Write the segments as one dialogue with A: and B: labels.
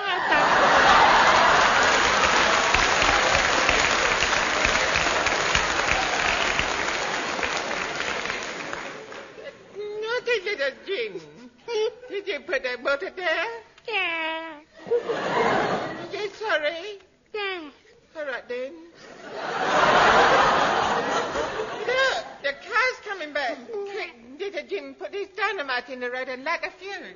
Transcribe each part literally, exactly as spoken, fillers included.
A: Naughty little Jim. Did you put that butter there?
B: Yeah.
A: You sorry?
B: Yeah.
A: All right, then. Look, the car's coming back. Quick, little Jim, put this dynamite in the road and light a fuse.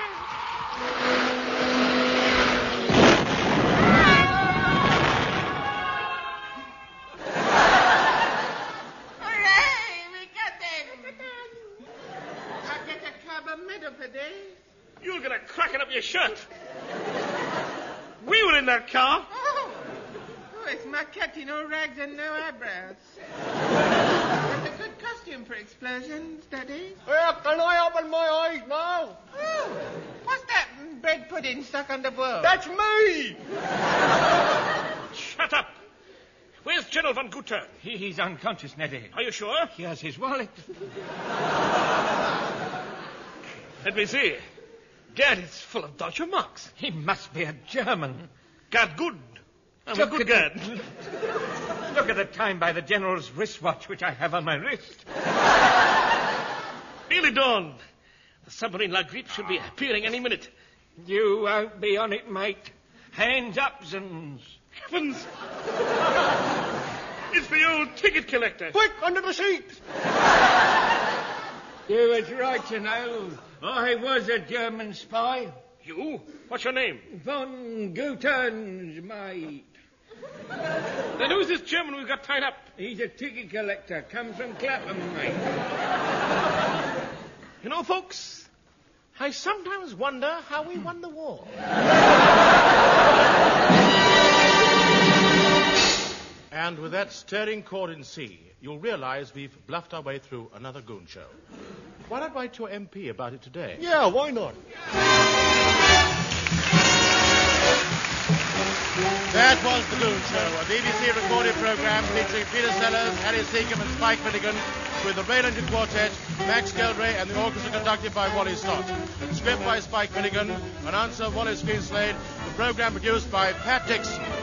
A: Hooray, we got them. I'll get a carbon medal for this.
C: You're going to crack it up your shirt. We were in that car.
A: Oh, oh it's my cat, you know, rags and no eyebrows. That's a good costume for explosions, Daddy.
D: Well, can I open my eyes now?
A: Oh, what's that bread pudding stuck on the wall?
D: That's me!
C: Shut up. Where's General Van Guter?
E: He, he's unconscious, Neddy.
C: Are you sure?
E: He has his wallet.
C: Let me see. Gad, it's full of Deutsche Marks.
E: He must be a German.
C: Gad, good. I'm
E: Look
C: a good
E: at
C: Gad.
E: the- Look at the time by the General's wristwatch, which I have on my wrist.
C: Nearly dawn. The submarine La Grippe should be appearing any minute.
E: You won't be on it, mate. Hands up, Zins.
C: Heavens! It's the old ticket collector.
D: Quick, under the seat!
E: You was right, you know. I was a German spy.
C: You? What's your name?
E: Von Guten's mate.
C: Then who's this German we've got tied up?
E: He's a ticket collector. Comes from Clapham, mate.
C: You know, folks, I sometimes wonder how we won the war.
F: And with that stirring chord in C, you'll realize we've bluffed our way through another goon show. Why not write to your M P about it today?
D: Yeah, why not?
F: That was The Goon Show, a B B C recorded program featuring Peter Sellers, Harry Seacombe and Spike Milligan, with the Raylington Quartet, Max Geldray and the orchestra conducted by Wally Stott. Script by Spike Milligan, announcer Wally Screenslade, the program produced by Pat Dixon.